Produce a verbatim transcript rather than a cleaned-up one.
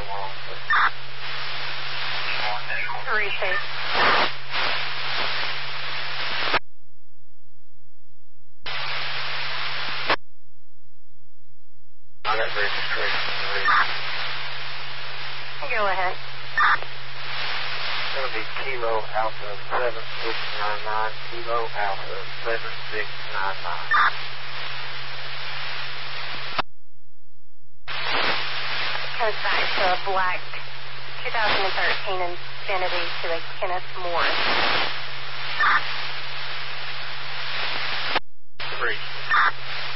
Three safe. I got registration. Go ahead. It's going to be Kilo Alpha seven six nine nine, Kilo Alpha seven six nine nine. Comes back to a black twenty thirteen Infinity to a Kenneth Morris. Three.